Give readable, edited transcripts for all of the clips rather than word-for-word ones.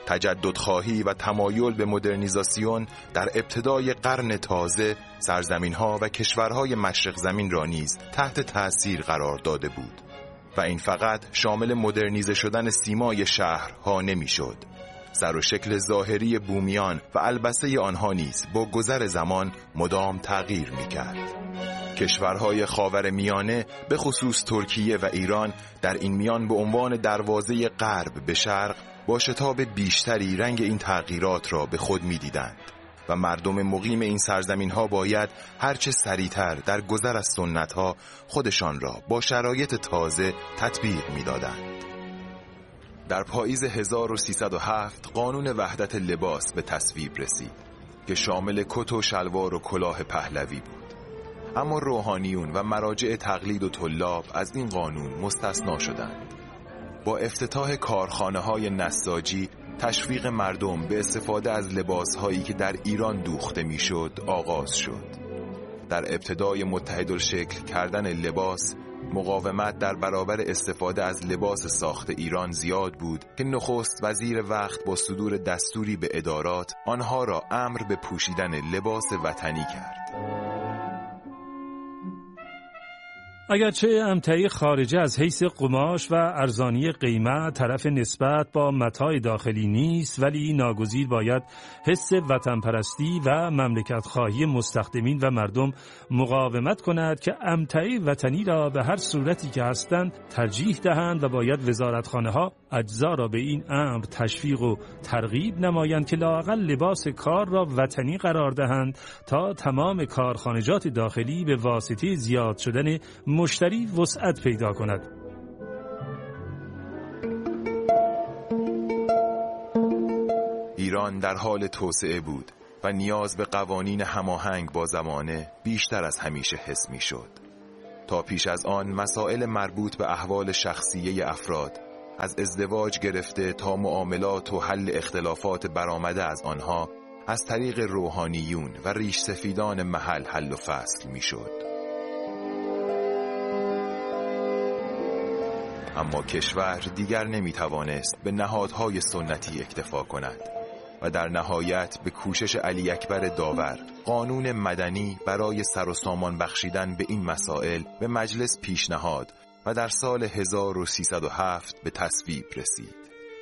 تجددخواهی و تمایل به مدرنیزاسیون در ابتدای قرن تازه سرزمین‌ها و کشورهای مشرق زمین را نیز تحت تأثیر قرار داده بود و این فقط شامل مدرنیزه شدن سیمای شهرها نمی‌شد. سر و شکل ظاهری بومیان و البسه آنها نیز با گذر زمان مدام تغییر می‌کرد. کشورهای خاورمیانه به خصوص ترکیه و ایران در این میان به عنوان دروازه غرب به شرق با شتاب بیشتری رنگ این تغییرات را به خود می‌دیدند و مردم مقیم این سرزمین‌ها باید هرچه سریعتر در گذر از سنت‌ها خودشان را با شرایط تازه تطبیق می‌دادند. در پاییز 1307 قانون وحدت لباس به تصویب رسید که شامل کت و شلوار و کلاه پهلوی بود. اما روحانیون و مراجع تقلید و طلاب از این قانون مستثنا شدند. با افتتاح کارخانه‌های نساجی تشویق مردم به استفاده از لباس‌هایی که در ایران دوخته می‌شد آغاز شد. در ابتدای متحدالشکل کردن لباس، مقاومت در برابر استفاده از لباس ساخت ایران زیاد بود که نخست وزیر وقت با صدور دستوری به ادارات آنها را امر به پوشیدن لباس وطنی کرد. اگرچه امتعی خارجه از حیث قماش و ارزانی قیمت طرف نسبت با متاع داخلی نیست، ولی ناگزیر باید حس وطن پرستی و مملکت خواهی مستخدمین و مردم مقاومت کند که امتعی وطنی را به هر صورتی که هستند ترجیح دهند و باید وزارتخانه ها اجزا را به این امر تشویق و ترغیب نمایند که لااقل لباس کار را وطنی قرار دهند تا تمام کارخانجات داخلی به واسطه زیاد شدن مشتری وسعت پیدا کند. ایران در حال توسعه بود و نیاز به قوانین هماهنگ با زمانه بیشتر از همیشه حس می شد. تا پیش از آن مسائل مربوط به احوال شخصیه افراد، از ازدواج گرفته تا معاملات و حل اختلافات برآمده از آنها، از طریق روحانیون و ریش سفیدان محل حل و فصل می شد. اما کشور دیگر نمی توانست به نهادهای سنتی اکتفا کند و در نهایت به کوشش علی اکبر داور قانون مدنی برای سر و سامان بخشیدن به این مسائل به مجلس پیشنهاد و در سال 1307 به تصویب رسید.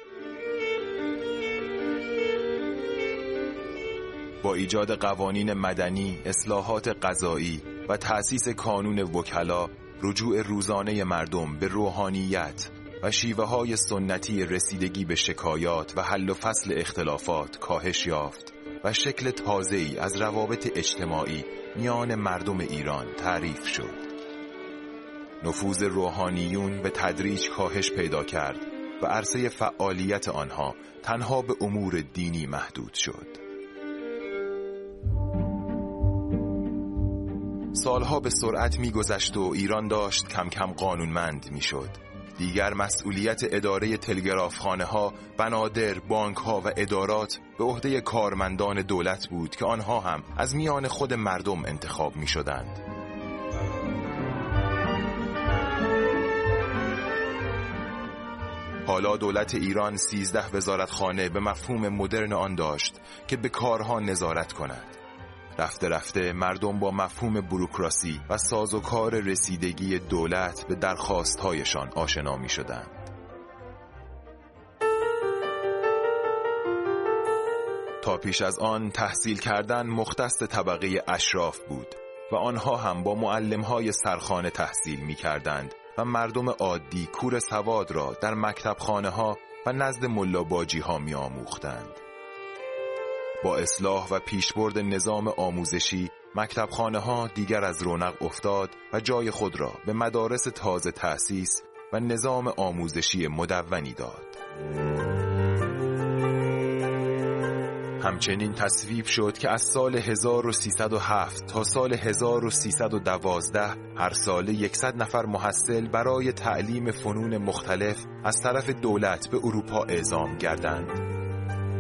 با ایجاد قوانین مدنی، اصلاحات قضایی و تأسیس کانون وکلا، رجوع روزانه مردم به روحانیت و شیوه‌های سنتی رسیدگی به شکایات و حل و فصل اختلافات کاهش یافت و شکل تازه‌ای از روابط اجتماعی میان مردم ایران تعریف شد. نفوذ روحانیون به تدریج کاهش پیدا کرد و عرصه فعالیت آنها تنها به امور دینی محدود شد. سالها به سرعت می‌گذشت و ایران داشت کم کم قانونمند می‌شد. دیگر مسئولیت اداره تلگرافخانه‌ها، بنادر، بانک‌ها و ادارات به عهده کارمندان دولت بود که آنها هم از میان خود مردم انتخاب می‌شدند. حالا دولت ایران 13 وزارتخانه به مفهوم مدرن آن داشت که به کارها نظارت کند. رفته رفته مردم با مفهوم بوروکراسی و سازوکار رسیدگی دولت به درخواست‌هایشان آشنا می‌شدند. تا پیش از آن تحصیل کردن مختص طبقه اشراف بود و آنها هم با معلم‌های سرخانه تحصیل می‌کردند و مردم عادی کور سواد را در مکتبخانه‌ها و نزد ملاباجی‌ها می‌آموختند. با اصلاح و پیشبرد نظام آموزشی، مکتبخانه‌ها دیگر از رونق افتاد و جای خود را به مدارس تازه تأسیس و نظام آموزشی مدونی داد. همچنین تصویب شد که از سال 1307 تا سال 1312 هر ساله 100 نفر محصل برای تعلیم فنون مختلف از طرف دولت به اروپا اعزام گردند.